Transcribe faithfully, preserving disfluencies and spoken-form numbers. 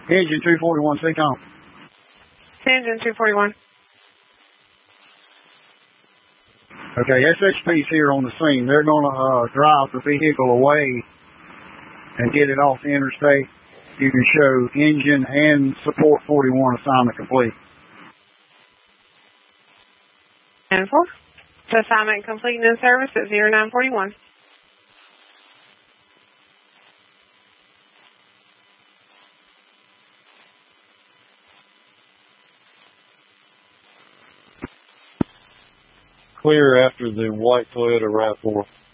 Engine two forty-one, C COM. Engine two forty-one. Okay, S H P's here on the scene. They're going to uh, drive the vehicle away and get it off the interstate. You can show engine and support forty-one assignment complete. And four. Assignment complete and in service at zero nine forty-one. Clear after the white Toyota RAV four.